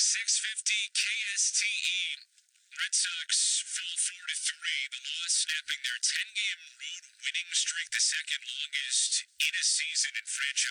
650 KSTE. Red Sox fall 4-3. The loss snapping their 10-game road winning streak, the second longest in a season in franchise